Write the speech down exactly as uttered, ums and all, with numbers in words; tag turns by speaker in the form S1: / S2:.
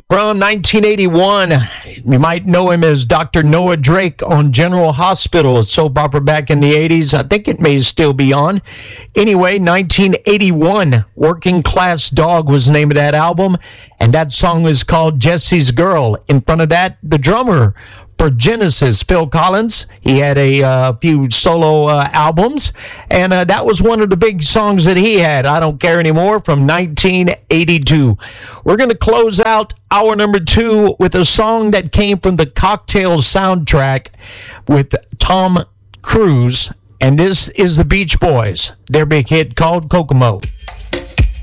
S1: From nineteen eighty-one, you might know him as Doctor Noah Drake on General Hospital, a soap opera back in the eighties. I think it may still be on. Anyway, nineteen eighty-one, Working Class Dog was the name of that album, and that song is called Jesse's Girl. In front of that, the drummer for Genesis, Phil Collins. He had a uh, few solo uh, albums, and uh, that was one of the big songs that he had, I Don't Care Anymore, from nineteen eighty-two. We're going to close out hour number two with a song that came from the Cocktail soundtrack with Tom Cruise, and this is the Beach Boys, their big hit called Kokomo.